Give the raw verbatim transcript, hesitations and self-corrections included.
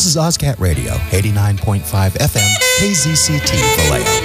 This is OzCat Radio, eighty-nine point five F M, K Z C T, Vallejo.